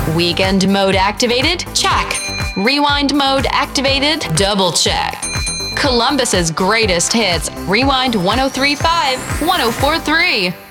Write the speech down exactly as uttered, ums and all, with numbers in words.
Weekend mode activated? Check. Rewind mode activated? Double check. Columbus's greatest hits. Rewind one oh three point five, one oh four point three.